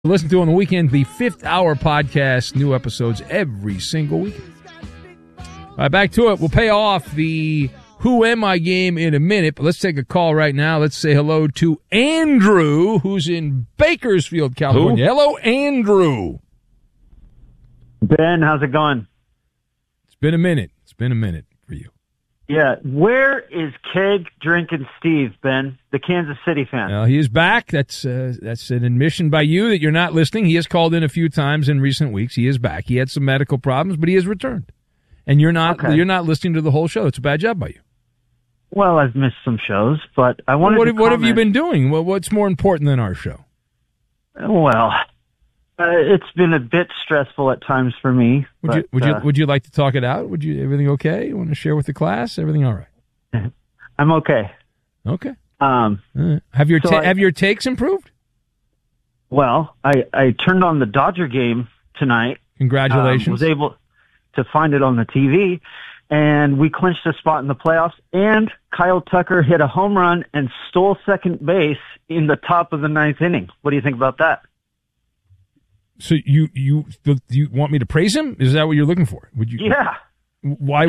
Listen to on the weekend, the Fifth Hour podcast, new episodes every single week. All right, back to it. We'll pay off the Who Am I game in a minute, but let's take a call right now. Let's say hello to Andrew, who's in Bakersfield, California. Who? Hello, Andrew. Ben, how's it going? It's been a minute. It's been a minute for you. Yeah. Where is Keg Drinking Steve, Ben, the Kansas City fan? He is back. That's an admission by you that you're not listening. He has called in a few times in recent weeks. He is back. He had some medical problems, but he has returned. And you're not listening to the whole show. It's a bad job by you. Well, I've missed some shows, but I wanted to What have you been doing? What's more important than our show? Well, it's been a bit stressful at times for me. Would you like to talk it out? Everything okay? You want to share with the class? Everything all right? I'm okay. Okay. Have your takes improved? Well, I turned on the Dodger game tonight. Congratulations. Was able to find it on the TV, and we clinched a spot in the playoffs. And Kyle Tucker hit a home run and stole second base in the top of the ninth inning. What do you think about that? So you want me to praise him? Is that what you're looking for? Would you? Yeah. Why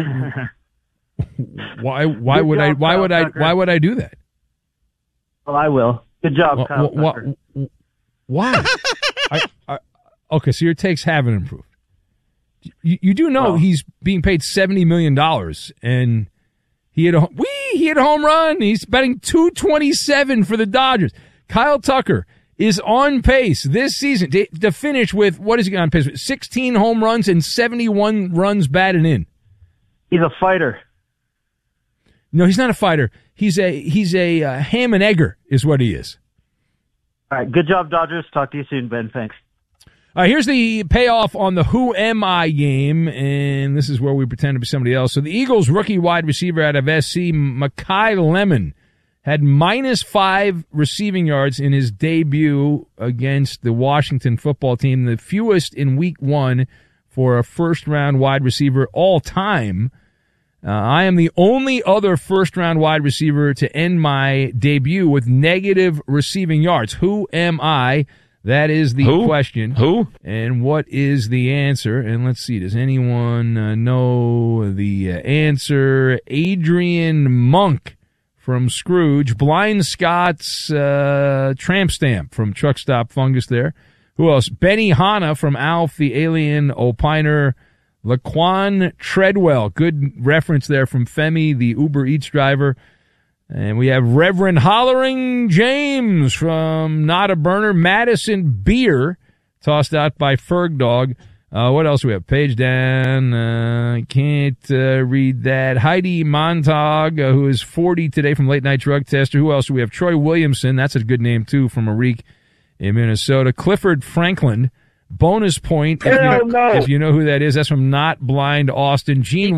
would I do that? Well, I will. Good job, Kyle Tucker. Why? Okay, so your takes haven't improved. You do know he's being paid $70 million, and he hit a home run. He's batting .227 for the Dodgers. Kyle Tucker is on pace this season to finish with, what is he on pace with? 16 home runs and 71 runs batted in. He's a fighter. No, he's not a fighter. He's a ham and egger is what he is. All right, good job, Dodgers. Talk to you soon, Ben. Thanks. Here's the payoff on the Who Am I game, and this is where we pretend to be somebody else. So the Eagles' rookie wide receiver out of SC, Mekhi Lemon, had -5 receiving yards in his debut against the Washington football team, the fewest in week 1 for a first-round wide receiver all time. I am the only other first-round wide receiver to end my debut with negative receiving yards. Who am I? That is the question. Who? And what is the answer? And let's see, does anyone know the answer? Adrian Monk from Scrooge. Blind Scott's tramp stamp from Truck Stop Fungus there. Who else? Benny Hanna from Alf the Alien Opiner. Laquan Treadwell. Good reference there from Femi, the Uber Eats driver. And we have Reverend Hollering James from Not a Burner. Madison Beer, tossed out by Ferg Dog. What else do we have? Page down. Can't read that. Heidi Montag, who is 40 today from Late Night Drug Tester. Who else do we have? Troy Williamson. That's a good name, too, from Arik in Minnesota. Clifford Franklin. Bonus point. If you know who that is. That's from Not Blind Austin. Gene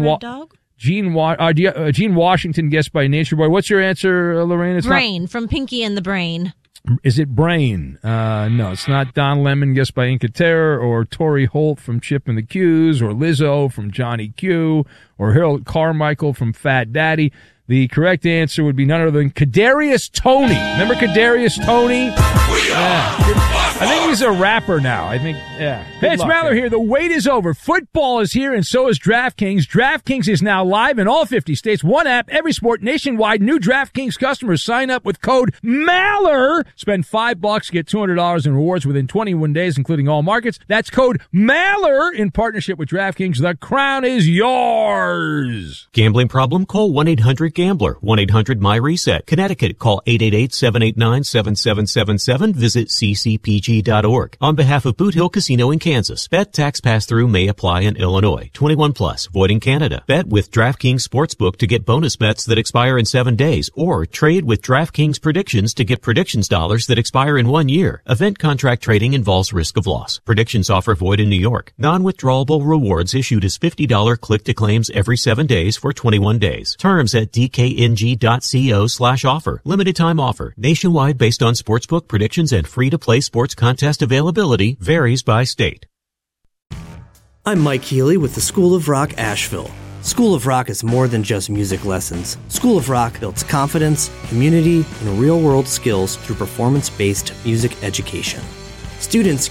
Washington, guessed by Nature Boy. What's your answer, Lorraine? It's Brain, from Pinky and the Brain. Is it Brain? No, it's not. Don Lemon, guessed by Inca Terror, or Tori Holt from Chip and the Q's, or Lizzo from Johnny Q, or Harold Carmichael from Fat Daddy. The correct answer would be none other than Kadarius Toney. Remember Kadarius Toney? I think he's a rapper now. Hey, it's Maller here. The wait is over. Football is here, and so is DraftKings. DraftKings is now live in all 50 states. One app, every sport, nationwide. New DraftKings customers sign up with code MALLER. Spend $5, get $200 in rewards within 21 days, including all markets. That's code MALLER in partnership with DraftKings. The crown is yours. Gambling problem? Call 1-800-GAMBLER. 1-800-MY-RESET. Connecticut, call 888-789-7777. Visit ccpg.org. On behalf of Boot Hill Casino in Kansas, bet tax pass-through may apply in Illinois. 21 plus, void in Canada. Bet with DraftKings Sportsbook to get bonus bets that expire in 7 days, or trade with DraftKings Predictions to get predictions dollars that expire in 1 year. Event contract trading involves risk of loss. Predictions offer void in New York. Non-withdrawable rewards issued as $50 click-to-claims every 7 days for 21 days. Terms at dkng.co/offer. Limited time offer. Nationwide based on sportsbook predictions and free-to-play sports contest availability varies by state. I'm Mike Healy with the School of Rock Asheville. School of Rock is more than just music lessons. School of Rock builds confidence, community, and real-world skills through performance-based music education. Students